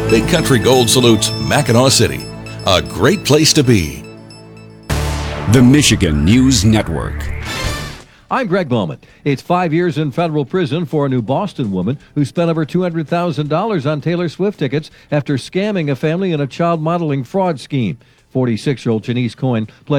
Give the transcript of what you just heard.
Big Country Gold salutes Mackinac City, a great place to be. The Michigan News Network. I'm Greg Bowman. It's 5 years in federal prison for a New Boston woman who spent over $200,000 on Taylor Swift tickets after scamming a family in a child modeling fraud scheme. 46-year-old Janice Coyne pled